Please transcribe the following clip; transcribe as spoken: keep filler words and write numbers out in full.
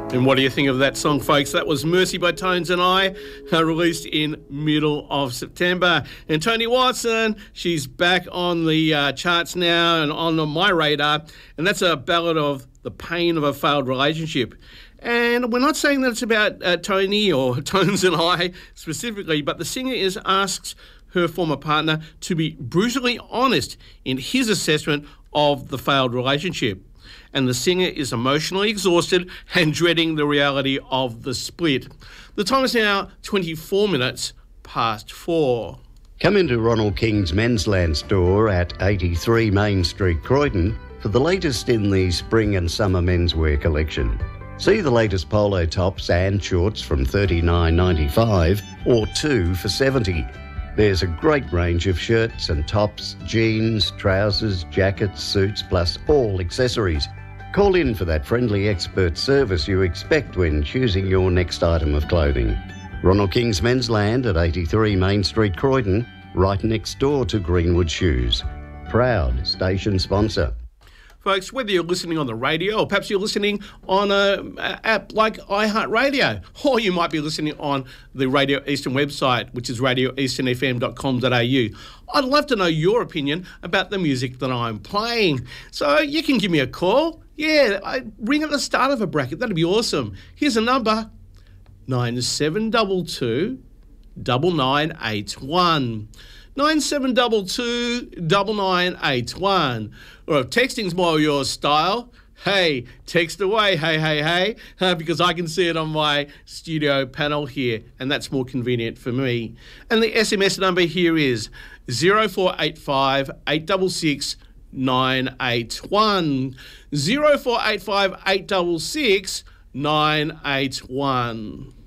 And what do you think of that song, folks? That was Mercy by Tones and I, uh, released in middle of September. And Toni Watson, she's back on the uh, charts now and on my radar. And that's a ballad of the pain of a failed relationship. And we're not saying that it's about uh, Toni or Tones and I specifically, but the singer is asks her former partner to be brutally honest in his assessment of the failed relationship. And the singer is emotionally exhausted and dreading the reality of the split. The time is now twenty-four minutes past four. Come into Ronald King's Men's Land store at eighty-three Main Street, Croydon, for the latest in the spring and summer menswear collection. See the latest polo tops and shorts from thirty-nine ninety-five or two for seventy. There's a great range of shirts and tops, jeans, trousers, jackets, suits, plus all accessories. Call in for that friendly expert service you expect when choosing your next item of clothing. Ronald King's Men's Land at eighty-three Main Street, Croydon, right next door to Greenwood Shoes. Proud station sponsor. Folks, whether you're listening on the radio or perhaps you're listening on an app like iHeartRadio, or you might be listening on the Radio Eastern website, which is radio eastern f m dot com dot a u. I'd love to know your opinion about the music that I'm playing. So you can give me a call. Yeah, I ring at the start of a bracket. That'd be awesome. Here's a number, nine seven two two, nine nine eight one. nine seven two two, nine nine eight one. Or if texting's more your style, hey, text away, hey, hey, hey, uh, because I can see it on my studio panel here, and that's more convenient for me. And the S M S number here is zero four eight five, eight six six, nine eight one. zero four eight five, eight six six, nine eight one.